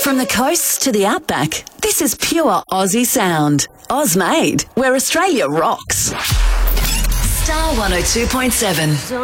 From the coast to the outback, this is pure Aussie sound. Oz made, where Australia rocks. Star 102.7.